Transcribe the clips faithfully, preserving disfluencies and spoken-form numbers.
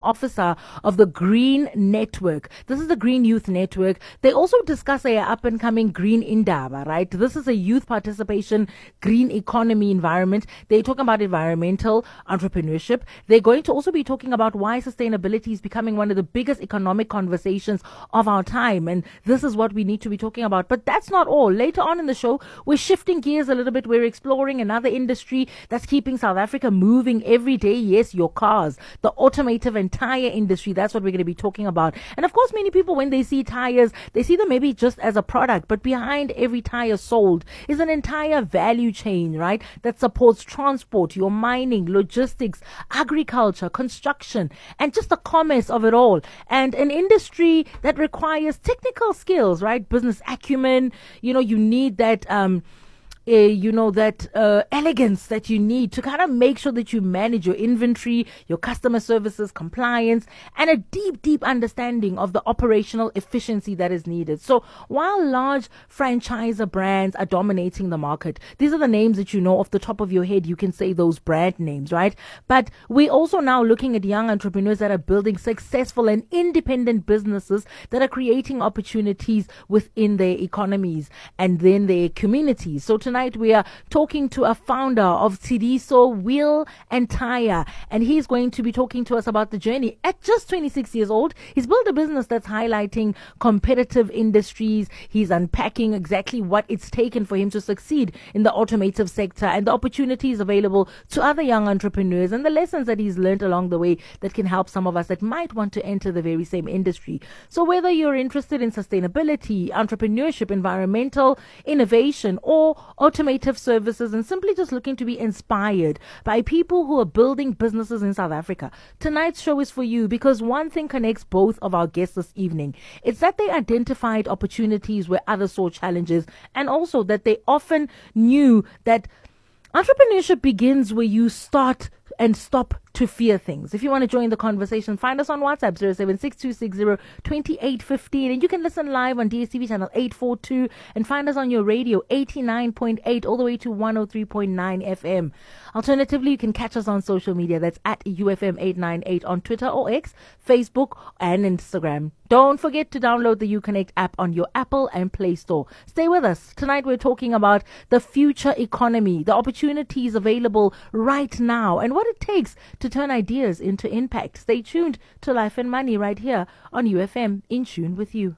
officer of the Green Network. This is the Green Youth Network. They also discuss a up-and-coming Green Indaba, right? This is a youth participation, green economy environment. They're talking about environmental entrepreneurship. They're going to also be talking about why sustainability is becoming one of the biggest economic conversations of our time. And this is what we need to be talking about. But that's not all. Later on in the show, we're shifting gears a little bit. We're exploring another industry that's keeping South Africa moving every day. Yes, your cars, the automotive and tire industry. That's what we're going to be talking about. And of course, many people, when they see tires, they see them maybe just as a product, but behind every tire sold is an entire value chain, right? That supports transport, your mining, logistics, agriculture, construction, and just the commerce of it all. And an industry that requires technical skills, right? Business acumen, you know, you need that, um, Uh, you know, that uh, elegance that you need to kind of make sure that you manage your inventory, your customer services, compliance, and a deep, deep understanding of the operational efficiency that is needed. So while large franchisor brands are dominating the market, these are the names that you know off the top of your head. You can say those brand names, right? But we're also now looking at young entrepreneurs that are building successful and independent businesses that are creating opportunities within their economies and then their communities. So tonight, we are talking to a founder of Tshidiso Wheel and Tire, and he's going to be talking to us about the journey. At just twenty-six years old, he's built a business that's highlighting competitive industries. He's unpacking exactly what it's taken for him to succeed in the automotive sector and the opportunities available to other young entrepreneurs and the lessons that he's learned along the way that can help some of us that might want to enter the very same industry. So whether you're interested in sustainability, entrepreneurship, environmental innovation, or automotive services, and simply just looking to be inspired by people who are building businesses in South Africa, tonight's show is for you, because one thing connects both of our guests this evening. It's that they identified opportunities where others saw challenges, and also that they often knew that entrepreneurship begins where you start and stop to fear things. If you want to join the conversation, find us on WhatsApp zero seven six two six zero two eight one five, and you can listen live on D S T V channel eight forty-two and find us on your radio eighty-nine point eight all the way to one oh three point nine F M. Alternatively, you can catch us on social media. That's at U F M eight ninety-eight on Twitter or X, Facebook, and Instagram. Don't forget to download the Uconnect app on your Apple and Play Store. Stay with us. Tonight we're talking about the future economy, the opportunities available right now, and what it takes to turn ideas into impact. Stay tuned to Life and Money right here on U F M, in tune with you.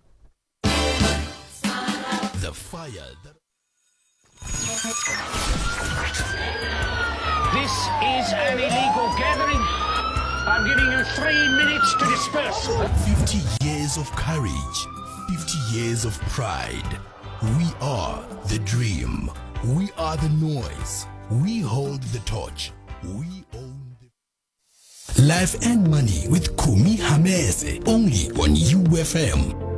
The fire. That... This is an illegal gathering. I'm giving you three minutes to disperse. fifty years of courage, fifty years of pride. We are the dream. We are the noise. We hold the torch. We own the... Life and Money with Kumi Hamese, only on U F M.